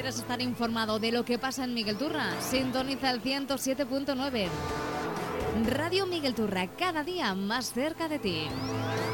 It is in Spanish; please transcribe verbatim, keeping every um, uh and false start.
¿Quieres estar informado de lo que pasa en Miguel Turra? Sintoniza el ciento siete punto nueve. Radio Miguel Turra, cada día más cerca de ti.